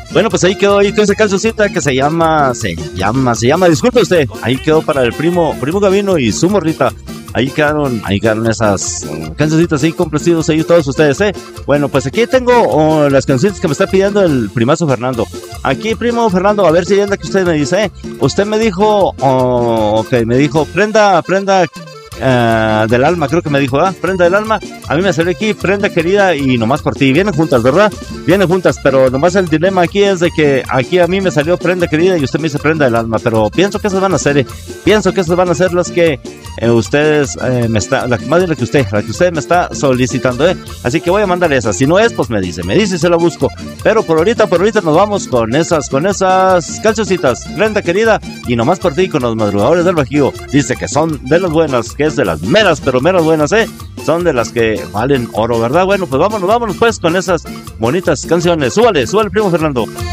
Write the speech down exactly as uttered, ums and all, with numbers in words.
Bueno, pues ahí quedó ahí con esa cancioncita que se llama, se llama, se llama, disculpe usted, ahí quedó para el primo, primo Gavino y su morrita. Ahí quedaron, ahí quedaron esas um, cancioncitas ahí complacidos ahí todos ustedes, ¿eh? Bueno, pues aquí tengo oh, las canciones que me está pidiendo el primazo Fernando. Aquí, primo Fernando, a ver si anda que usted me dice, ¿eh? Usted me dijo, oh, ok, me dijo, prenda, prenda uh, del alma, creo que me dijo, ¿ah? Prenda del alma. A mí me salió aquí, prenda querida y nomás por ti. Vienen juntas, ¿verdad? Vienen juntas, pero nomás el dilema aquí es de que aquí a mí me salió prenda querida y usted me dice prenda del alma, pero pienso que esas van a ser, ¿eh? Pienso que esas van a ser las que eh, ustedes eh, me está, la, más bien la que usted, la que usted me está solicitando, ¿eh? Así que voy a mandar esa. Si no es, pues me dice, me dice y se la busco. Pero por ahorita, por ahorita nos vamos con esas, con esas cancioncitas, prenda querida y nomás por ti con los madrugadores del Bajío. Dice que son de las buenas, que es de las meras, pero meras buenas, ¿eh? Son de las que valen oro, ¿verdad? Bueno, pues vámonos, vámonos pues con esas bonitas canciones. Súbale, súbale, primo Fernando.